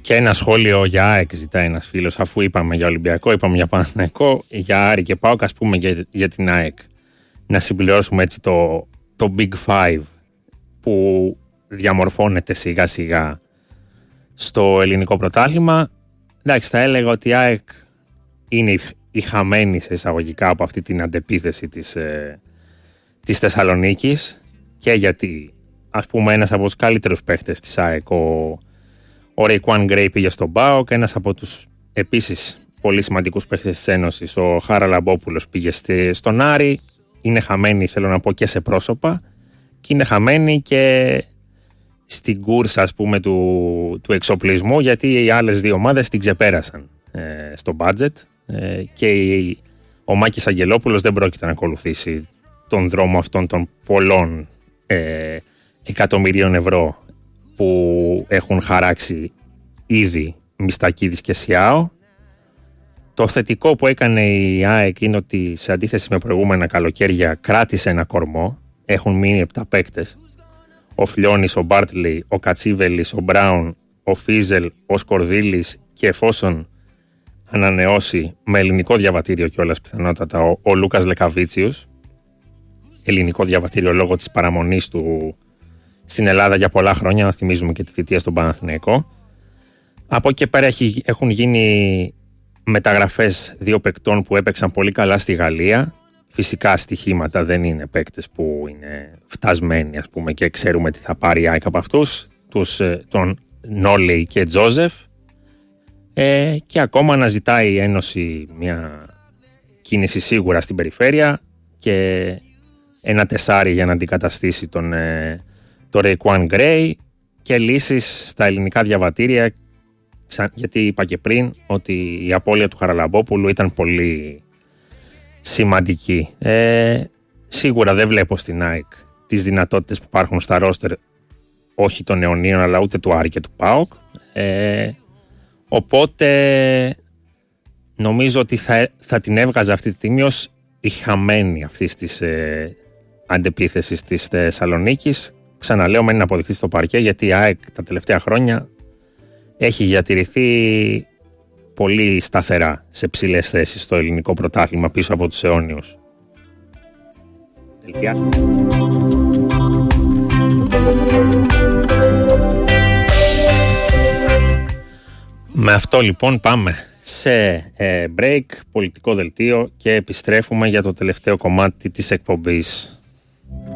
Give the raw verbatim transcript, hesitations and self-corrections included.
Και ένα σχόλιο για ΑΕΚ ζητάει ένας φίλος, αφού είπαμε για Ολυμπιακό, είπαμε για Παναθηναϊκό, για Άρη και ΠΑΟΚ, ας πούμε για, για την ΑΕΚ. Να συμπληρώσουμε έτσι το, το Big Five που διαμορφώνεται σιγά σιγά στο ελληνικό πρωτάθλημα. Εντάξει, θα έλεγα ότι η ΑΕΚ είναι η, η χαμένη σε εισαγωγικά από αυτή την αντεπίθεση της, ε, της Θεσσαλονίκης, και γιατί ας πούμε ένας από τους καλύτερους παίχτες της ΑΕΚ, ο Ο Ρέικουαν Γκρέι, πήγε στον ΠΑΟΚ. Ένας από τους επίσης πολύ σημαντικούς παίκτες της Ένωσης, ο Χαραλαμπόπουλος, πήγε στον Άρη. Είναι χαμένοι, θέλω να πω, και σε πρόσωπα, και είναι χαμένοι και στην κούρσα, ας πούμε, του, του εξοπλισμού, γιατί οι άλλες δύο ομάδες την ξεπέρασαν ε, στο μπάτζετ ε, και η, ο Μάκης Αγγελόπουλος δεν πρόκειται να ακολουθήσει τον δρόμο αυτών των πολλών ε, εκατομμυρίων ευρώ που έχουν χαράξει ήδη Μιστακίδης και Σιάο. Το θετικό που έκανε η ΑΕΚ είναι ότι σε αντίθεση με προηγούμενα καλοκαίρια κράτησε ένα κορμό. Έχουν μείνει επτά παίκτες. Ο Φλιώνης, ο Μπάρτλι, ο Κατσίβελης, ο Μπράουν, ο Φίζελ, ο Σκορδίλης και εφόσον ανανεώσει με ελληνικό διαβατήριο κιόλας πιθανότατα ο, ο Λούκας Λεκαβίτσιος. Ελληνικό διαβατήριο λόγω της παραμονής του στην Ελλάδα για πολλά χρόνια, να θυμίζουμε και τη θητεία στον Παναθηναϊκό. Από εκεί πέρα έχει, έχουν γίνει μεταγραφές δύο παικτών που έπαιξαν πολύ καλά στη Γαλλία. Φυσικά στοιχήματα, δεν είναι παίκτες που είναι φτασμένοι, ας πούμε, και ξέρουμε τι θα πάρει η ΑΕΚ από αυτούς, τους, τον Νόλεϊ και Τζόζεφ. Ε, και ακόμα αναζητάει η Ένωση μια κίνηση σίγουρα στην περιφέρεια και ένα τεσάρι για να αντικαταστήσει τον ε, το Ρέικουαν Γκρέι και λύσεις στα ελληνικά διαβατήρια, γιατί είπα και πριν ότι η απώλεια του Χαραλαμπόπουλου ήταν πολύ σημαντική. Ε, σίγουρα δεν βλέπω στην ΑΕΚ τις δυνατότητες που υπάρχουν στα ρόστερ, όχι των αιωνίων αλλά ούτε του Άρη και του ΠΑΟΚ. Ε, οπότε νομίζω ότι θα, θα την έβγαζε αυτή τη στιγμή ως η χαμένη αυτής της ε, αντεπίθεσης της Θεσσαλονίκης. Ξαναλέω, μένει να αποδειχθεί στο παρκέ, γιατί η ΑΕΚ τα τελευταία χρόνια έχει διατηρηθεί πολύ σταθερά σε ψηλές θέσεις στο ελληνικό πρωτάθλημα πίσω από τους αιώνιους. Με αυτό λοιπόν πάμε σε ε, break, πολιτικό δελτίο, και επιστρέφουμε για το τελευταίο κομμάτι της εκπομπής.